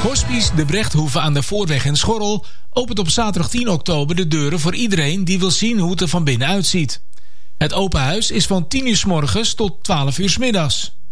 Hospice de Brechthoeve aan de Voorweg in Schorrel opent op zaterdag 10 oktober de deuren voor iedereen die wil zien hoe het er van binnen uitziet. Het open huis is van 10 uur 's morgens tot 12 uur 's middags.